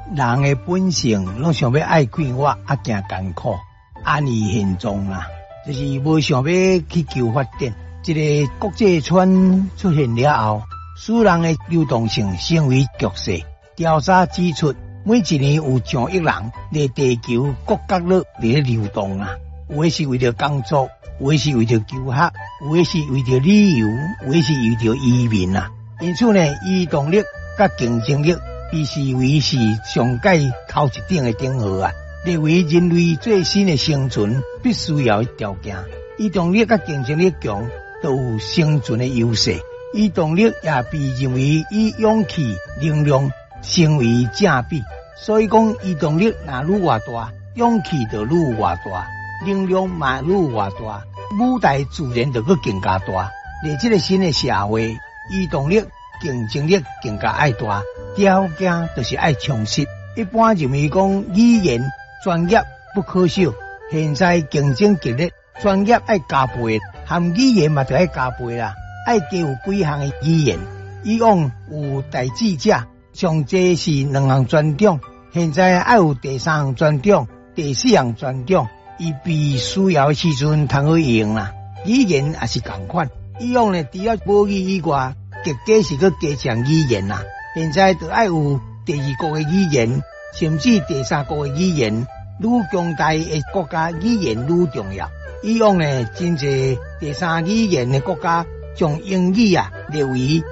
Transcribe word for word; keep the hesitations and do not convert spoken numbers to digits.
人的本性拢想要爱快活，啊惊艰苦，安于现状啦，就是无想要去求发展。一个国际村出现了后，使人的流动性成为局势。调查指出，每一年有上亿人在地球各角落在流动啊，有的是为了工作，有的是为了求学，有的是为了旅游，有的是为了移民啊。因此呢，移动力甲竞争力被视为是上界头一顶的顶号啊，列为人类最新的生存必须要的条件。移动力甲竞争力强，都有生存的优势。移动力也被认为以勇气、能量成为正比，所以讲移动力若愈偌大，勇气就愈偌大，能量嘛愈偌大，舞台自然就佫更加大。在这个新的社会，移动力、竞争力更加爱大，条件就是爱充实。一般认为讲语言专业不可少，现在竞争激烈，专业爱加倍，含语言嘛就爱加倍啦，爱加有几项的语言。以往有代志者，上济是两项专长，现在爱有第三项专长、第四项专长，伊必需要时阵通好用啦。语言也是同款，以往呢除了母语以外，极加是个加强语言啦。现在就爱有第二国的语言，甚至第三国的语言，愈强大的国家语言愈重要。以往呢，真侪第三语言的国家将英语啊列为